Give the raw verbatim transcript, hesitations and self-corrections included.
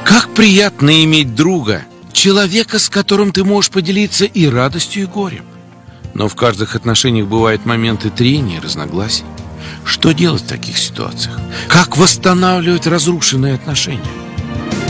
Как приятно иметь друга, человека, с которым ты можешь поделиться и радостью, и горем. Но в каждых отношениях бывают моменты трения, разногласий. Что делать в таких ситуациях? Как восстанавливать разрушенные отношения?